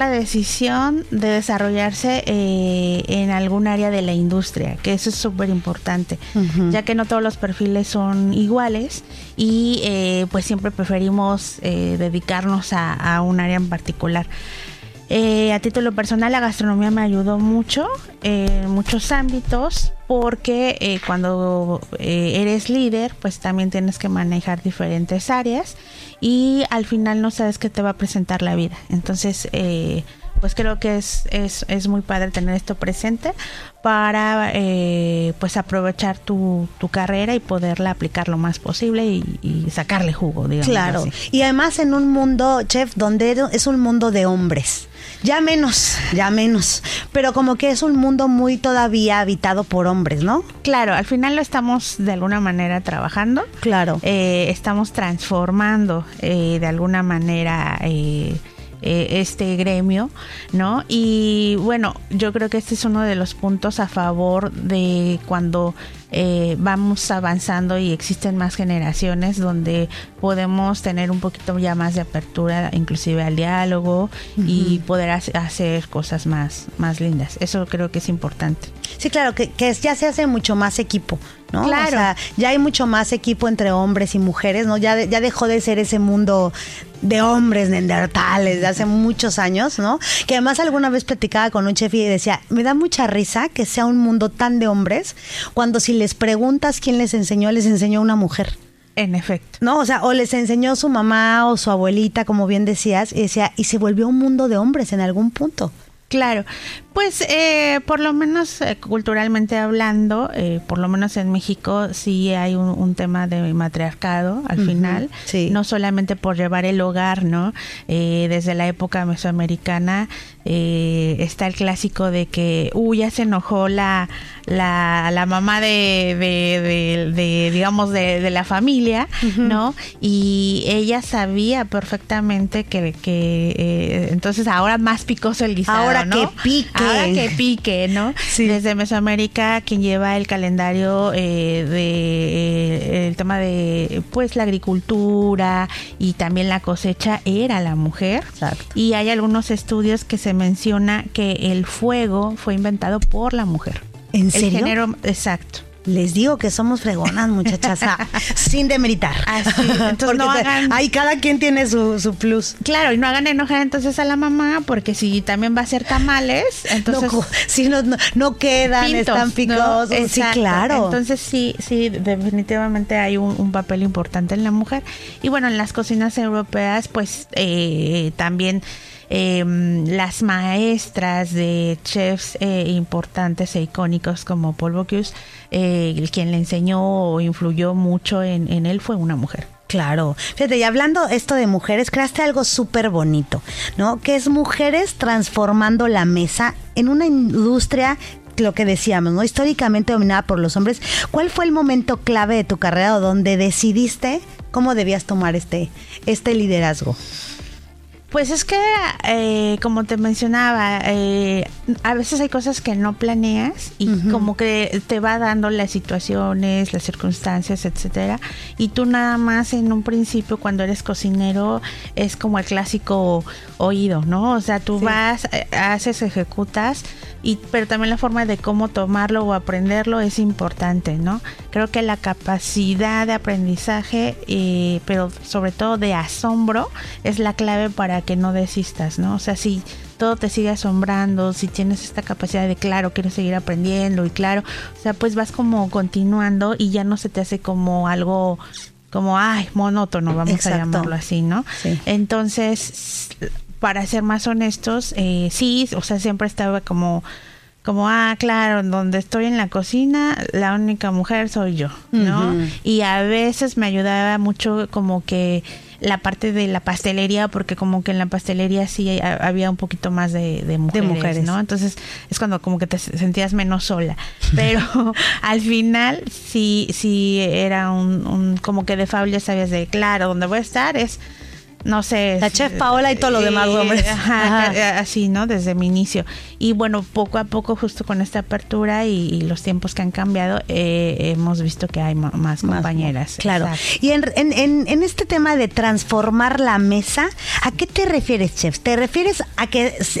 la decisión de desarrollarse en algún área de la industria, que eso es súper importante, ya que no todos los perfiles son iguales y pues siempre preferimos dedicarnos a un área en particular. A título personal, la gastronomía me ayudó mucho en muchos ámbitos porque cuando eres líder, pues también tienes que manejar diferentes áreas y al final no sabes qué te va a presentar la vida. Entonces, pues creo que es muy padre tener esto presente para pues aprovechar tu carrera y poderla aplicar lo más posible y sacarle jugo, digamos. Claro, así. Y además en un mundo, chef, donde es un mundo de hombres. Ya menos, pero como que es un mundo muy todavía habitado por hombres, ¿no? Claro, al final lo estamos de alguna manera trabajando. Claro. Estamos transformando de alguna manera este gremio, ¿no? Y bueno, yo creo que este es uno de los puntos a favor de cuando vamos avanzando y existen más generaciones donde podemos tener un poquito ya más de apertura inclusive al diálogo y poder hacer cosas más lindas. Eso creo que es importante. Sí, claro, que ya se hace mucho más equipo, ¿no? Claro. O sea, ya hay mucho más equipo entre hombres y mujeres, ¿no? Ya dejó de ser ese mundo de hombres neandertales de hace muchos años, ¿no? Que además alguna vez platicaba con un chef y decía, me da mucha risa que sea un mundo tan de hombres cuando si les preguntas quién les enseñó una mujer. En efecto. No, o sea, o les enseñó su mamá o su abuelita, como bien decías, y decía, y se volvió un mundo de hombres en algún punto. Claro, pues por lo menos culturalmente hablando, por lo menos en México sí hay un tema de matriarcado al final, sí. No solamente por llevar el hogar, ¿no? Desde la época mesoamericana está el clásico de que, ya se enojó la mamá de digamos de la familia, ¿no? Y ella sabía perfectamente que entonces ahora más picoso el guisado, ahora ¿no? Ahora que pique, ¿no? Sí. Desde Mesoamérica, quien lleva el calendario el tema de pues la agricultura y también la cosecha era la mujer. Exacto. Y hay algunos estudios que se menciona que el fuego fue inventado por la mujer. ¿En serio? El género, exacto. Les digo que somos fregonas, muchachas, sin demeritar. Así, entonces no hagan... Ahí cada quien tiene su plus. Claro, y no hagan enojar entonces a la mamá, porque si también va a hacer tamales, entonces... No quedan, pintos, están picosos. ¿no? Sí, claro. Entonces sí, definitivamente hay un papel importante en la mujer. Y bueno, en las cocinas europeas, pues también... las maestras de chefs importantes e icónicos como Paul Bocuse, quien le enseñó o influyó mucho en él fue una mujer. Claro. Fíjate, y hablando esto de mujeres, creaste algo súper bonito, ¿no? Que es mujeres transformando la mesa en una industria, lo que decíamos, ¿no? Históricamente dominada por los hombres. ¿Cuál fue el momento clave de tu carrera donde decidiste cómo debías tomar este liderazgo? Pues es que, como te mencionaba, a veces hay cosas que no planeas y como que te va dando las situaciones, las circunstancias, etcétera. Y tú nada más en un principio, cuando eres cocinero, es como el clásico oído, ¿no? O sea, tú vas, haces, ejecutas, pero también la forma de cómo tomarlo o aprenderlo es importante, ¿no? Creo que la capacidad de aprendizaje, pero sobre todo de asombro, es la clave para que no desistas, ¿no? O sea, si todo te sigue asombrando, si tienes esta capacidad de, claro, quiero seguir aprendiendo y claro, o sea, pues vas como continuando y ya no se te hace como algo como, monótono, vamos a llamarlo así, ¿no? Sí. Entonces, para ser más honestos, sí, o sea, siempre estaba como claro, donde estoy en la cocina, la única mujer soy yo, ¿no? Y a veces me ayudaba mucho como que la parte de la pastelería, porque como que en la pastelería sí había un poquito más de mujeres, ¿no? Entonces es cuando como que te sentías menos sola. Pero al final sí era un como que de fábula, ya sabías de, claro, donde voy a estar es no sé. La chef Paola y todo lo demás, hombres. Así, ¿no? Desde mi inicio. Y bueno, poco a poco, justo con esta apertura y los tiempos que han cambiado, hemos visto que hay más compañeras. Claro. Exacto. Y en este tema de transformar la mesa, ¿a qué te refieres, chef? ¿Te refieres a que